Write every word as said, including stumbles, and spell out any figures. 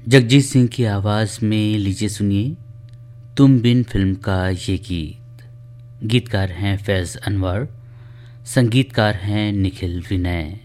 जगजीत सिंह की आवाज़ में लीजिए सुनिए तुम बिन फिल्म का ये गीत। गीतकार हैं फैज़ अनवर, संगीतकार हैं निखिल विनय।